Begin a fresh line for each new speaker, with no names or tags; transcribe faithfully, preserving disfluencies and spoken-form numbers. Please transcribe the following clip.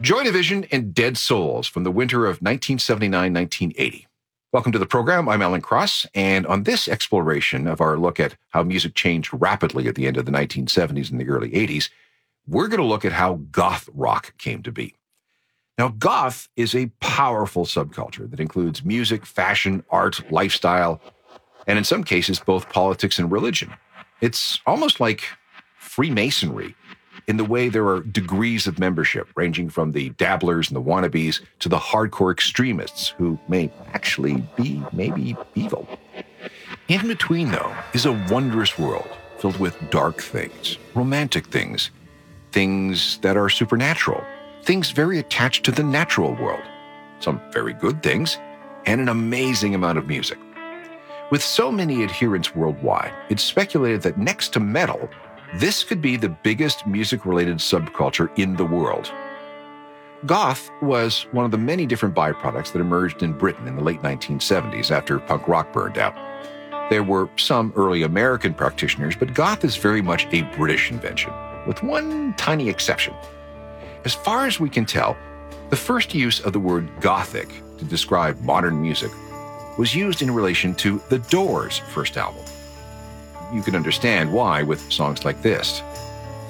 Joy Division and Dead Souls from the winter of nineteen seventy-nine nineteen eighty. Welcome to the program. I'm Alan Cross, and on this exploration of our look at how music changed rapidly at the end of the nineteen seventies and the early eighties, we're going to look at how goth rock came to be. Now, goth is a powerful subculture that includes music, fashion, art, lifestyle, and in some cases, both politics and religion. It's almost like Freemasonry in the way there are degrees of membership, ranging from the dabblers and the wannabes to the hardcore extremists who may actually be maybe evil. In between, though, is a wondrous world filled with dark things, romantic things, things that are supernatural, things very attached to the natural world, some very good things, and an amazing amount of music. With so many adherents worldwide, it's speculated that next to metal, this could be the biggest music-related subculture in the world. Goth was one of the many different byproducts that emerged in Britain in the late nineteen seventies after punk rock burned out. There were some early American practitioners, but goth is very much a British invention, with one tiny exception. As far as we can tell, the first use of the word gothic to describe modern music was used in relation to The Doors' first album. You can understand why with songs like this.